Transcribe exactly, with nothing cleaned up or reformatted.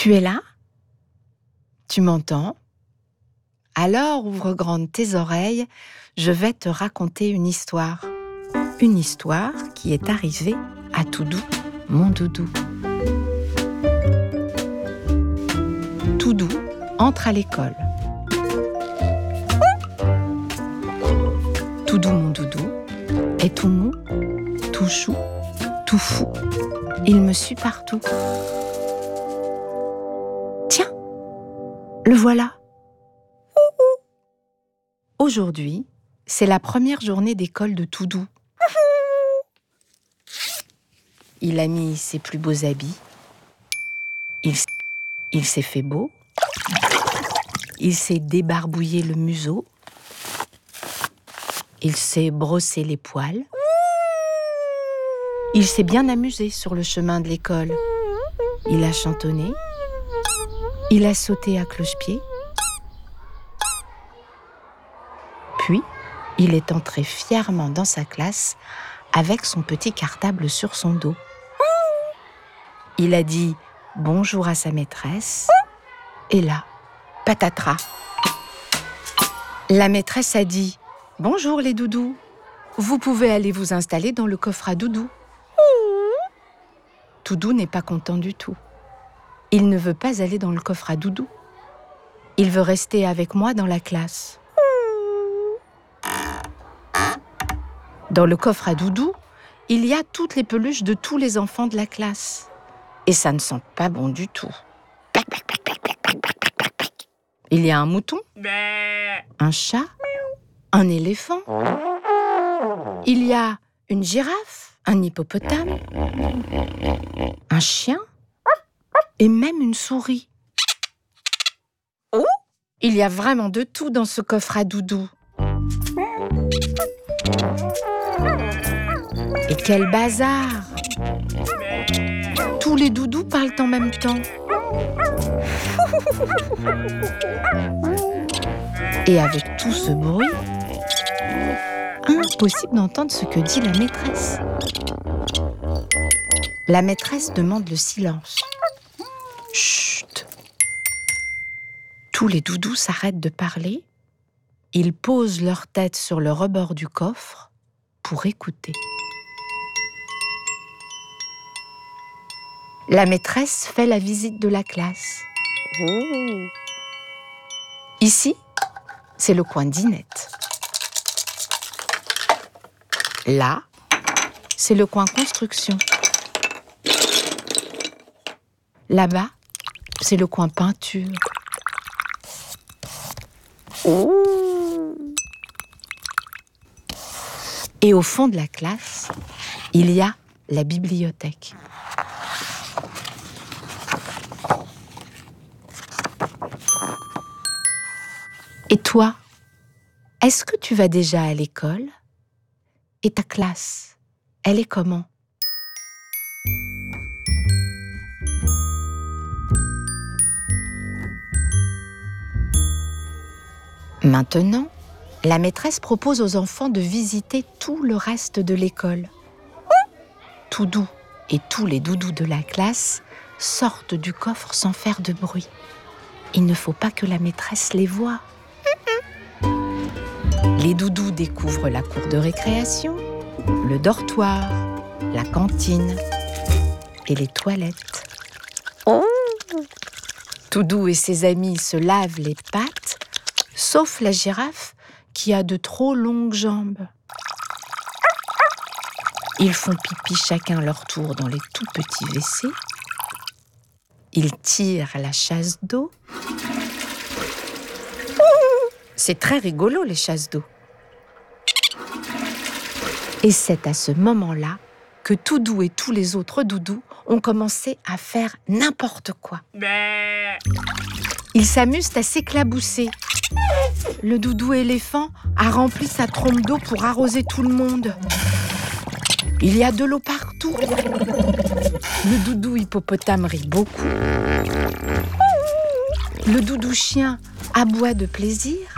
Tu es là? Tu m'entends? Alors ouvre grandes tes oreilles, je vais te raconter une histoire. Une histoire qui est arrivée à Toudou, mon doudou. Toudou entre à l'école. Toudou, mon doudou, est tout mou, tout chou, tout fou. Il me suit partout. Tiens, le voilà. Aujourd'hui, c'est la première journée d'école de Toudou. Il a mis ses plus beaux habits. Il, il s'est fait beau. Il s'est débarbouillé le museau. Il s'est brossé les poils. Il s'est bien amusé sur le chemin de l'école. Il a chantonné. Il a sauté à cloche-pied. Puis, il est entré fièrement dans sa classe avec son petit cartable sur son dos. Il a dit bonjour à sa maîtresse. Et là, patatras. La maîtresse a dit « Bonjour les doudous, vous pouvez aller vous installer dans le coffre à doudou. » Toudou n'est pas content du tout. Il ne veut pas aller dans le coffre à doudou. Il veut rester avec moi dans la classe. Dans le coffre à doudou, il y a toutes les peluches de tous les enfants de la classe. Et ça ne sent pas bon du tout. Il y a un mouton, un chat, un éléphant. Il y a une girafe, un hippopotame, un chien et même une souris. Il y a vraiment de tout dans ce coffre à doudou. Et quel bazar! Tous les doudous parlent en même temps. Et avec tout ce bruit, impossible d'entendre ce que dit la maîtresse. La maîtresse demande le silence. Chut! Tous les doudous s'arrêtent de parler. Ils posent leur tête sur le rebord du coffre pour écouter. La maîtresse fait la visite de la classe. Mmh. Ici, c'est le coin dinette. Là, c'est le coin construction. Là-bas, c'est le coin peinture. Mmh. Et au fond de la classe, il y a la bibliothèque. Et toi, est-ce que tu vas déjà à l'école? Et ta classe, elle est comment? Maintenant, la maîtresse propose aux enfants de visiter tout le reste de l'école. Toudou et tous les doudous de la classe sortent du coffre sans faire de bruit. Il ne faut pas que la maîtresse les voie. Les doudous découvrent la cour de récréation, le dortoir, la cantine et les toilettes. Toudou et ses amis se lavent les pattes, sauf la girafe qui a de trop longues jambes. Ils font pipi chacun leur tour dans les tout petits W C. Ils tirent la chasse d'eau. C'est très rigolo, les chasses d'eau. Et c'est à ce moment-là que Toudou et tous les autres doudous ont commencé à faire n'importe quoi. Ils s'amusent à s'éclabousser. Le doudou éléphant a rempli sa trompe d'eau pour arroser tout le monde. Il y a de l'eau partout. Le doudou hippopotame rit beaucoup. Le doudou chien aboie de plaisir.